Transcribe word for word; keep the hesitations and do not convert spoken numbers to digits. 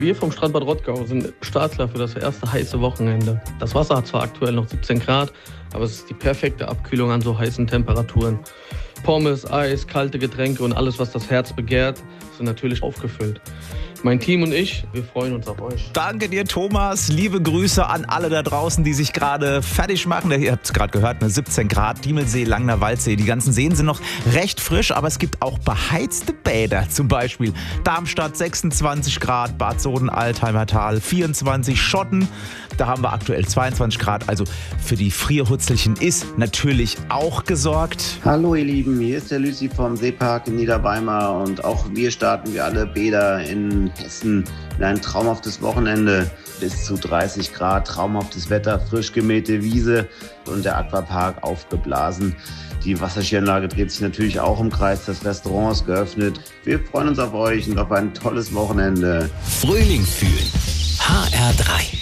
Wir vom Strandbad Rottgau sind Startklar für das erste heiße Wochenende. Das Wasser hat zwar aktuell noch siebzehn Grad, aber es ist die perfekte Abkühlung an so heißen Temperaturen. Pommes, Eis, kalte Getränke und alles, was das Herz begehrt, sind natürlich aufgefüllt. Mein Team und ich, wir freuen uns auf euch. Danke dir, Thomas. Liebe Grüße an alle da draußen, die sich gerade fertig machen. Ihr habt es gerade gehört, ne, siebzehn Grad, Diemelsee, Langner Waldsee. Die ganzen Seen sind noch recht frisch, aber es gibt auch beheizte Bäder. Zum Beispiel Darmstadt sechsundzwanzig Grad, Bad Soden-Altheimer Tal vierundzwanzig, Schotten. Da haben wir aktuell zweiundzwanzig Grad. Also für die Frierhutzelchen ist natürlich auch gesorgt. Hallo ihr Lieben, hier ist der Lucy vom Seepark in Niederweimar und auch wir starten wie alle Bäder in Hessen in ein traumhaftes Wochenende. Bis zu dreißig Grad, traumhaftes Wetter, frisch gemähte Wiese und der Aquapark aufgeblasen. Die Wasserskianlage dreht sich natürlich auch im Kreis, das Restaurant ist geöffnet. Wir freuen uns auf euch und auf ein tolles Wochenende. Frühling fühlen. H R drei.